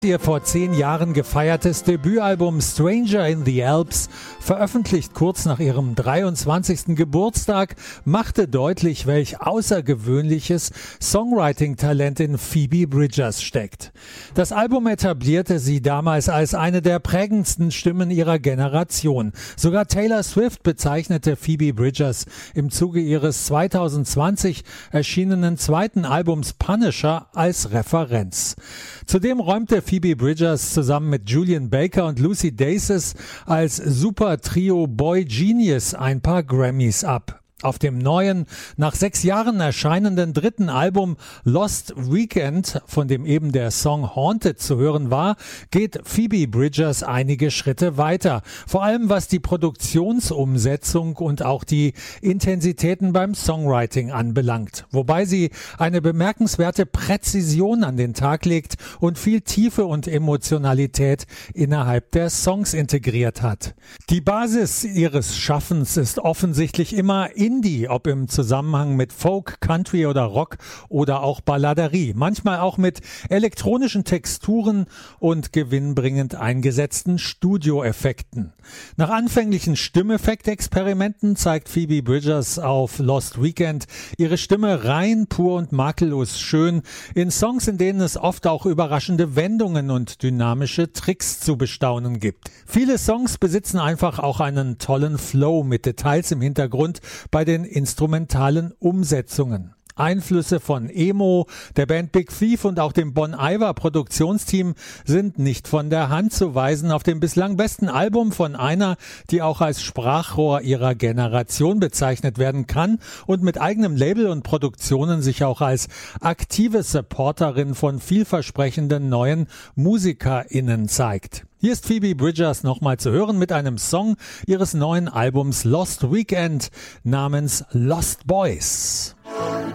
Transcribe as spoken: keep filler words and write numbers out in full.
Ihr vor zehn Jahren gefeiertes Debütalbum Stranger in the Alps, veröffentlicht kurz nach ihrem dreiundzwanzigsten Geburtstag, machte deutlich, welch außergewöhnliches Songwriting-Talent in Phoebe Bridgers steckt. Das Album etablierte sie damals als eine der prägendsten Stimmen ihrer Generation. Sogar Taylor Swift bezeichnete Phoebe Bridgers im Zuge ihres zweitausendzwanzig erschienenen zweiten Albums Punisher als Referenz. Zudem räumte Phoebe Bridgers zusammen mit Julian Baker und Lucy Dacus als Super-Trio Boy Genius ein paar Grammys ab. Auf dem neuen, nach sechs Jahren erscheinenden dritten Album Lost Weekend, von dem eben der Song Haunted zu hören war, geht Phoebe Bridgers einige Schritte weiter. Vor allem was die Produktionsumsetzung und auch die Intensitäten beim Songwriting anbelangt. Wobei sie eine bemerkenswerte Präzision an den Tag legt und viel Tiefe und Emotionalität innerhalb der Songs integriert hat. Die Basis ihres Schaffens ist offensichtlich immer Indie, ob im Zusammenhang mit Folk, Country oder Rock oder auch Balladerie. Manchmal auch mit elektronischen Texturen und gewinnbringend eingesetzten Studioeffekten. Nach anfänglichen Stimmeffektexperimenten zeigt Phoebe Bridgers auf Lost Weekend ihre Stimme rein, pur und makellos schön in Songs, in denen es oft auch überraschende Wendungen und dynamische Tricks zu bestaunen gibt. Viele Songs besitzen einfach auch einen tollen Flow mit Details im Hintergrund bei den instrumentalen Umsetzungen. Einflüsse von Emo, der Band Big Thief und auch dem Bon Iver Produktionsteam sind nicht von der Hand zu weisen. Auf dem bislang besten Album von einer, die auch als Sprachrohr ihrer Generation bezeichnet werden kann und mit eigenem Label und Produktionen sich auch als aktive Supporterin von vielversprechenden neuen MusikerInnen zeigt. Hier ist Phoebe Bridgers nochmal zu hören mit einem Song ihres neuen Albums Lost Weekend namens Lost Boys.